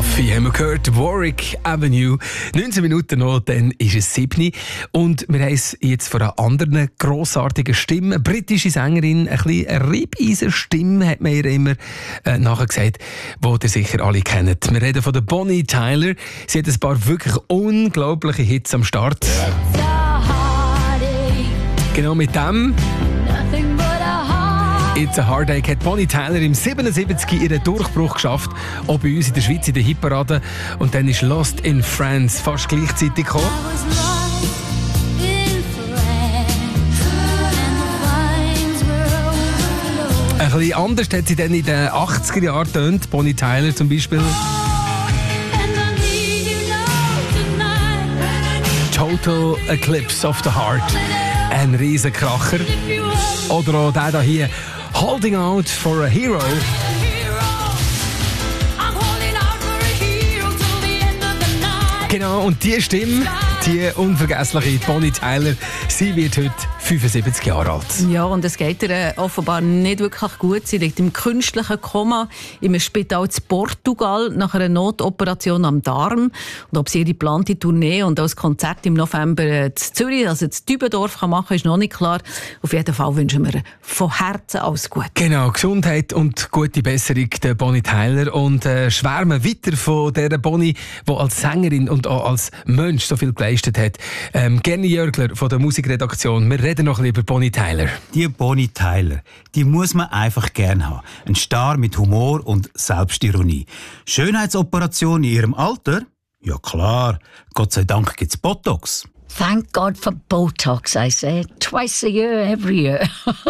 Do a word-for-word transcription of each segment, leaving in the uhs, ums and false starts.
Buffy haben wir gehört, Warwick Avenue. neunzehn Minuten noch, dann ist es sieben. Und wir haben es jetzt von einer anderen grossartigen Stimme. Eine britische Sängerin, ein bisschen eine Reibeiser-Stimme, hat man ihr immer äh, nachher gesagt, die ihr sicher alle kennt. Wir reden von der Bonnie Tyler. Sie hat ein paar wirklich unglaubliche Hits am Start. Genau mit dem It's a Heartache hat Bonnie Tyler im siebenundsiebzig ihren Durchbruch geschafft, auch bei uns in der Schweiz in der Hitparade. Und dann ist Lost in France fast gleichzeitig gekommen. Ein bisschen anders hat sie dann in den achtziger Jahren getönt, Bonnie Tyler zum Beispiel. Total Eclipse of the Heart, ein Riesenkracher. Oder auch der hier, Holding Out for a Hero. Genau, und die Stimme, die unvergessliche Bonnie Tyler, sie wird heute fünfundsiebzig Jahre alt. Ja, und es geht ihr äh, offenbar nicht wirklich gut. Sie liegt im künstlichen Koma im Spital in Portugal nach einer Notoperation am Darm. Und ob sie ihre geplante Tournee und auch das Konzert im November äh, in Zürich, also in Dübendorf, kann machen, ist noch nicht klar. Auf jeden Fall wünschen wir von Herzen alles Gute. Genau, Gesundheit und gute Besserung der Bonnie Tyler. Und äh, schwärmen weiter von dieser Bonnie, die als Sängerin und auch als Mensch so viel geleistet hat. Ähm, Gerni Jörgler von der Musikredaktion. Wir reden noch ein bisschen über Bonnie Tyler. Die Bonnie Tyler, die muss man einfach gern haben. Ein Star mit Humor und Selbstironie. Schönheitsoperation in ihrem Alter? Ja klar, Gott sei Dank gibt's Botox. Thank God for Botox, I say. Twice a year, every year.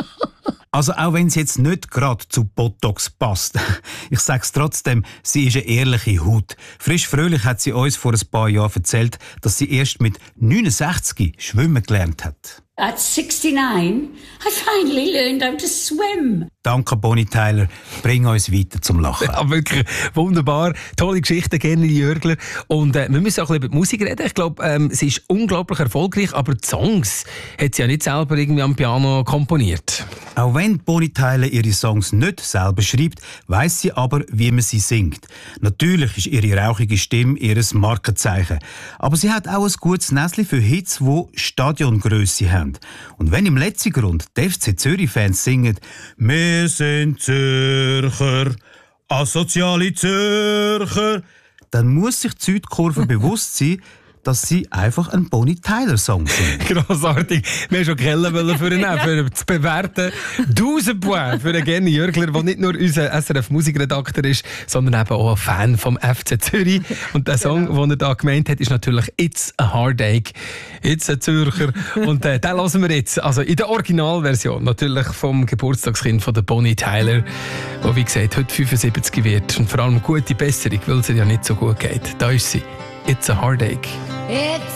Also auch wenn es jetzt nicht gerade zu Botox passt. Ich sag's trotzdem, sie ist eine ehrliche Haut. Frisch fröhlich hat sie uns vor ein paar Jahren erzählt, dass sie erst mit neunundsechzig schwimmen gelernt hat. At sixty-nine, I finally learned how to swim. Danke, Bonnie Tyler. Bring uns weiter zum Lachen. Ja, wirklich wunderbar. Tolle Geschichte, Gerni Jörgler. Und äh, wir müssen auch ein bisschen über die Musik reden. Ich glaube, ähm, sie ist unglaublich erfolgreich, aber die Songs hat sie ja nicht selber irgendwie am Piano komponiert. Auch wenn Bonnie Tyler ihre Songs nicht selber schreibt, weiss sie aber, wie man sie singt. Natürlich ist ihre rauchige Stimme ihr Markenzeichen. Aber sie hat auch ein gutes Näschen für Hits, die Stadiongrösse haben. Und wenn im letzten Grund die F C Zürich-Fans singen «Wir sind Zürcher, asoziale Zürcher», dann muss sich die Südkurve bewusst sein, dass sie einfach einen Bonnie Tyler-Song singt. Grossartig. Wir haben schon Kellen für ihn, ja. Für zu bewerten. tausend Punkte für den Gerni Jörgler, der nicht nur unser S R F-Musikredakteur ist, sondern eben auch ein Fan vom F C Zürich. Und der Song, genau, den er da gemeint hat, ist natürlich «It's a Heartache». «It's a Zürcher». Und äh, den hören wir jetzt. Also in der Originalversion, natürlich vom Geburtstagskind von der Bonnie Tyler, der, wie gesagt, heute fünfundsiebzig wird. Und vor allem gute Besserung, weil es ihr ja nicht so gut geht. Da ist sie. «It's a Heartache».